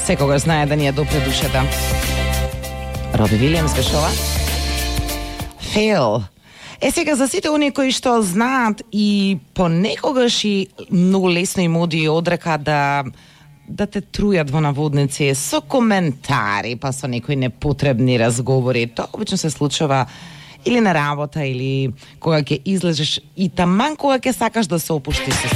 секогаш знае да ни ја допре душата. Роби Вилијамс беше ова? Fail. Сега за сите оние кои што знаат и понекогаш и многу лесно им оди одрека да те трујат во наводници со коментари, па со некои непотребни разговори. Тоа обично се случува или на работа, или кога ќе излезеш и таман кога ќе сакаш да се опуштиш со